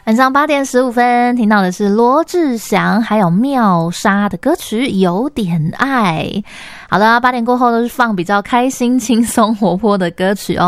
晚上8点15分听到的是罗志祥还有妙莎的歌曲《有点爱》。好了，8点过后都是放比较开心、轻松、活泼的歌曲哦。